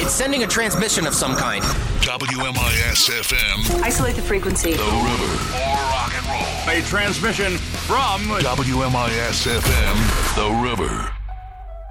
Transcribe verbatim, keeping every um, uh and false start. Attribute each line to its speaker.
Speaker 1: It's sending a transmission of some kind.
Speaker 2: W M I S F M.
Speaker 3: Isolate the frequency.
Speaker 2: The River. More rock and roll.
Speaker 4: A transmission from
Speaker 2: W M I S F M. The River.